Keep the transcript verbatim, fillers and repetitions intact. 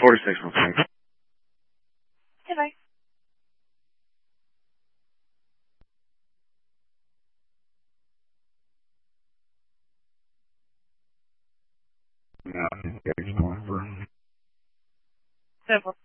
forty-six, one second. Okay, bye. Yeah, I think there's one for seven four